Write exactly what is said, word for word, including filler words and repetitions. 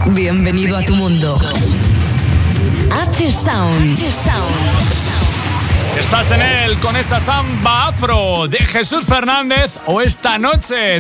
Bienvenido a tu mundo. H-Sound. Estás en él con esa samba afro de Jesús Fernández o Esta Noche